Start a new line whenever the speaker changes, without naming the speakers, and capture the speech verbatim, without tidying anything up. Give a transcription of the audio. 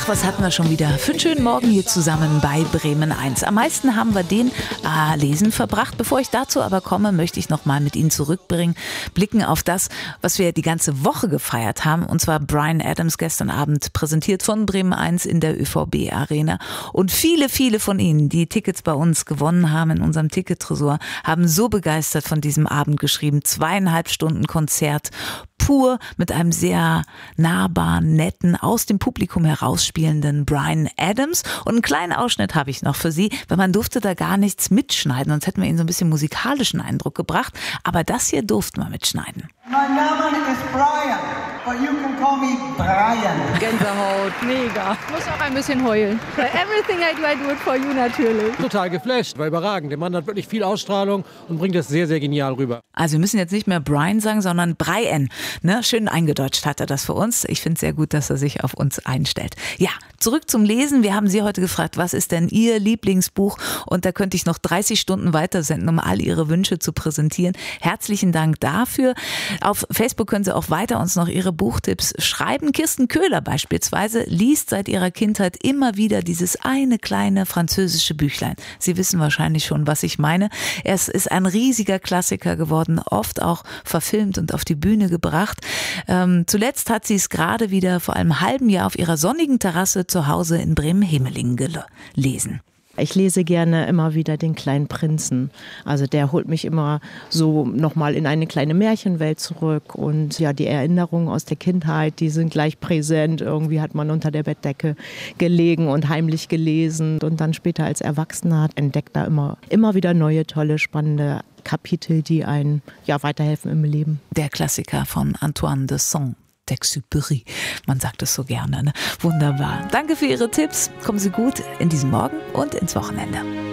was hatten wir schon wieder für einen schönen Morgen hier zusammen bei Bremen eins. Am meisten haben wir den äh, Lesen verbracht. Bevor ich dazu aber komme, möchte ich nochmal mit Ihnen zurückbringen, blicken auf das, was wir die ganze Woche gefeiert haben. Und zwar Bryan Adams gestern Abend, präsentiert von Bremen eins in der Ö V B Arena. Und viele, viele von Ihnen, die Tickets bei uns gewonnen haben in unserem Ticket-Tresor, haben so begeistert von diesem Abend geschrieben. Zweieinhalb Stunden Konzert, pur mit einem sehr nahbaren, netten, aus dem Publikum herausspielenden Bryan Adams. Und einen kleinen Ausschnitt habe ich noch für Sie, weil man durfte da gar nichts mitschneiden, sonst hätten wir Ihnen so ein bisschen musikalischen Eindruck gebracht. Aber das hier durften wir mitschneiden.
Mein Name ist Bryan, but you can call me Bryan.
Gänsehaut, mega. Muss auch ein bisschen heulen. Everything I do, I do it for you natürlich.
Total geflasht, war überragend. Der Mann hat wirklich viel Ausstrahlung und bringt das sehr, sehr genial rüber.
Also wir müssen jetzt nicht mehr Bryan sagen, sondern Bryan. Ne? Schön eingedeutscht hat er das für uns. Ich finde es sehr gut, dass er sich auf uns einstellt. Ja, zurück zum Lesen. Wir haben Sie heute gefragt, was ist denn Ihr Lieblingsbuch? Und da könnte ich noch dreißig Stunden weitersenden, um all Ihre Wünsche zu präsentieren. Herzlichen Dank dafür. Auf Facebook können Sie auch weiter uns noch Ihre Buchtipps schreiben. Kirsten Köhler beispielsweise liest seit ihrer Kindheit immer wieder dieses eine kleine französische Büchlein. Sie wissen wahrscheinlich schon, was ich meine. Es ist ein riesiger Klassiker geworden, oft auch verfilmt und auf die Bühne gebracht. Ähm, zuletzt hat sie es gerade wieder vor einem halben Jahr auf ihrer sonnigen Terrasse zu Hause in Bremen-Hemelingen gelesen.
Ich lese gerne immer wieder den kleinen Prinzen. Also der holt mich immer so nochmal in eine kleine Märchenwelt zurück. Und ja, die Erinnerungen aus der Kindheit, die sind gleich präsent. Irgendwie hat man unter der Bettdecke gelegen und heimlich gelesen. Und dann später als Erwachsener entdeckt da immer, immer wieder neue, tolle, spannende Kapitel, die einen ja, weiterhelfen im Leben.
Der Klassiker von Antoine de Saint-Exupéry. Man sagt es so gerne, ne? Wunderbar. Danke für Ihre Tipps. Kommen Sie gut in diesen Morgen und ins Wochenende.